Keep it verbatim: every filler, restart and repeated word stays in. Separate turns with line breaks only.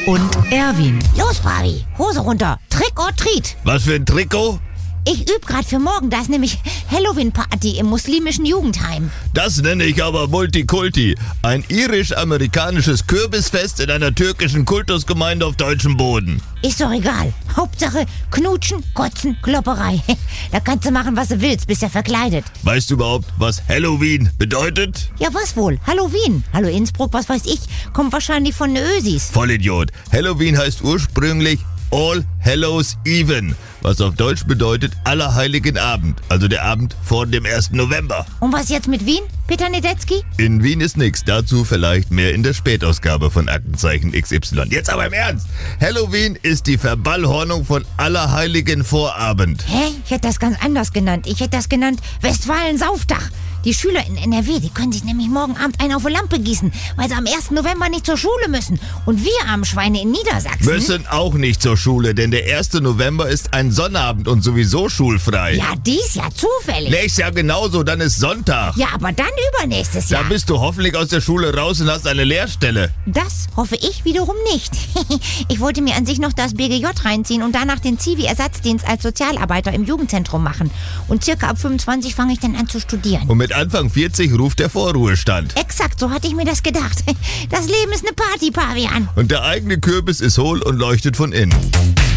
und Erwin.
Los, Pavi, Hose runter, Trick or Treat.
Was für ein Trikot?
Ich übe gerade für morgen, da ist nämlich Halloween-Party im muslimischen Jugendheim.
Das nenne ich aber Multikulti. Ein irisch-amerikanisches Kürbisfest in einer türkischen Kultusgemeinde auf deutschem Boden.
Ist doch egal. Hauptsache knutschen, kotzen, Klopperei. Da kannst du machen, was du willst, bist ja verkleidet.
Weißt du überhaupt, was Halloween bedeutet?
Ja, was wohl? Halloween. Hallo Innsbruck, was weiß ich. Kommt wahrscheinlich von den Ösis.
Vollidiot. Halloween heißt ursprünglich All Hallows Even, was auf Deutsch bedeutet Allerheiligen Abend, also der Abend vor dem ersten November.
Und was jetzt mit Wien, Peter Nedetzky?
In Wien ist nix, dazu vielleicht mehr in der Spätausgabe von Aktenzeichen X Y. Jetzt aber im Ernst, Halloween ist die Verballhornung von Allerheiligen Vorabend.
Hä? Ich hätte das ganz anders genannt. Ich hätte das genannt Westfalen-Sauftag. Die Schüler in N R W, die können sich nämlich morgen Abend einen auf die Lampe gießen, weil sie am ersten November nicht zur Schule müssen. Und wir armen Schweine in Niedersachsen
Müssen auch nicht zur Schule, denn der erste November ist ein Sonnabend und sowieso schulfrei.
Ja, dies Jahr zufällig.
Nächstes Jahr genauso, dann ist Sonntag.
Ja, aber dann übernächstes Jahr.
Da bist du hoffentlich aus der Schule raus und hast eine Lehrstelle.
Das hoffe ich wiederum nicht. Ich wollte mir an sich noch das B G J reinziehen und danach den Zivi-Ersatzdienst als Sozialarbeiter im Jugendzentrum machen. Und circa ab fünfundzwanzig fange ich dann an zu studieren.
Und mit Anfang vierzig ruft der Vorruhestand.
Exakt, so hatte ich mir das gedacht. Das Leben ist eine Party, Pavian.
Und der eigene Kürbis ist hohl und leuchtet von innen.